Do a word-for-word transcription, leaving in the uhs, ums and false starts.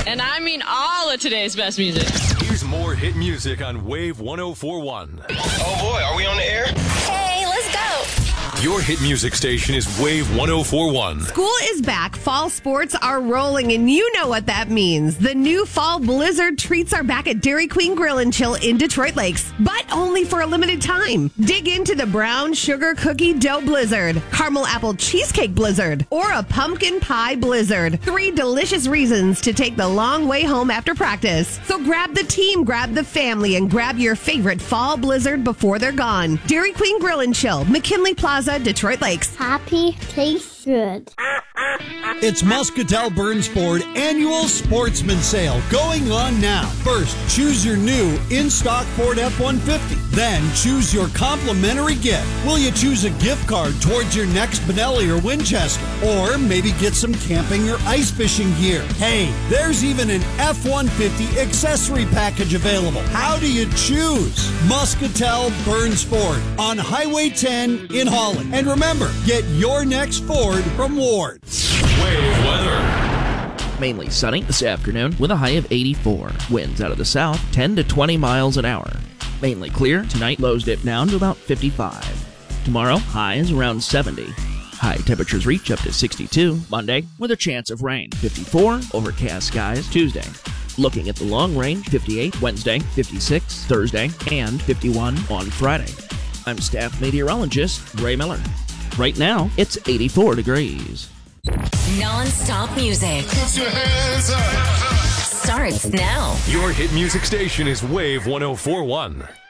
And I mean all of today's best music. Here's more hit music on Wave one oh four point one. Oh boy, are we on the air? Hey, let's go. Your hit music station is Wave one oh four point one. School is back. Fall sports are rolling, and you know what that means. The new fall blizzard treats are back at Dairy Queen Grill and Chill in Detroit Lakes, but only for a limited time. Dig into the brown sugar cookie dough blizzard, caramel apple cheesecake blizzard, or a pumpkin pie blizzard. Three delicious reasons to take the long way home after practice. So grab the team, grab the family, and grab your favorite fall blizzard before they're gone. Dairy Queen Grill and Chill, McKinley Plaza, Detroit Lakes. Happy, tastes good. It's Muscatel Burns Ford Annual Sportsman Sale going on now. First, choose your new in-stock Ford F one fifty. Then, choose your complimentary gift. Will you choose a gift card towards your next Benelli or Winchester? Or maybe get some camping or ice fishing gear? Hey, there's even an F one fifty accessory package available. How do you choose? Muscatel Burns Ford on Highway ten in Holland. And remember, get your next Ford from Ward. Wave weather. Mainly sunny this afternoon with a high of eighty-four. Winds out of the south, ten to twenty miles an hour. Mainly clear. Tonight, lows dip down to about fifty-five. Tomorrow, highs around seventy. High temperatures reach up to sixty-two. Monday, with a chance of rain. fifty-four. Overcast skies. Tuesday. Looking at the long range, fifty-eight. Wednesday, fifty-six. Thursday, and fifty-one on Friday. I'm staff meteorologist Ray Miller. Right now, it's eighty-four degrees. Non-stop music. Put your hands up. Starts now. Your hit music station is Wave one oh four point one.